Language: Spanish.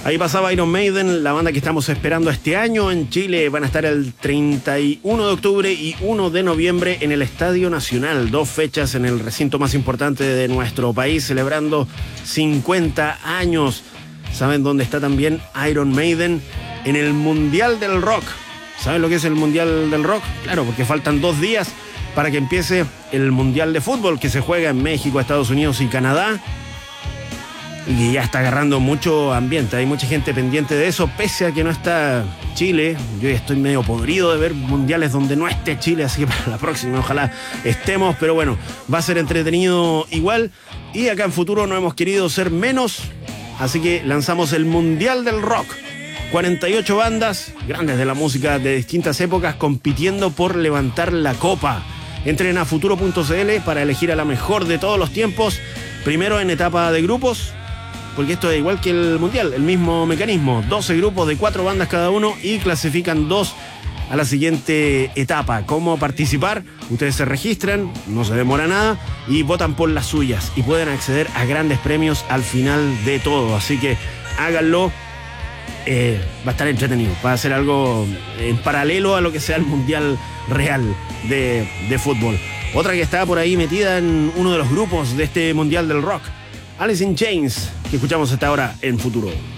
Ahí pasaba Iron Maiden, la banda que estamos esperando este año. En Chile van a estar el 31 de octubre y 1 de noviembre en el Estadio Nacional. 2 fechas en el recinto más importante de nuestro país, celebrando 50 años. ¿Saben dónde está también Iron Maiden? En el Mundial del Rock. ¿Saben lo que es el Mundial del Rock? Claro, porque faltan 2 días para que empiece el Mundial de Fútbol que se juega en México, Estados Unidos y Canadá. Y ya está agarrando mucho ambiente, hay mucha gente pendiente de eso, pese a que no está Chile. Yo ya estoy medio podrido de ver mundiales donde no esté Chile, así que para la próxima ojalá estemos, pero bueno, va a ser entretenido igual. Y acá en Futuro no hemos querido ser menos, así que lanzamos el Mundial del Rock. 48 bandas grandes de la música de distintas épocas compitiendo por levantar la copa. Entren a futuro.cl para elegir a la mejor de todos los tiempos, primero en etapa de grupos, porque esto es igual que el Mundial, el mismo mecanismo, 12 grupos de 4 bandas cada uno y clasifican 2 a la siguiente etapa. ¿Cómo participar? Ustedes se registran, no se demora nada y votan por las suyas y pueden acceder a grandes premios al final de todo, así que háganlo. Va a estar entretenido, va a ser algo en paralelo a lo que sea el Mundial real de fútbol. Otra que está por ahí metida en uno de los grupos de este Mundial del Rock, Alice in Chains, que escuchamos hasta ahora en Futuro.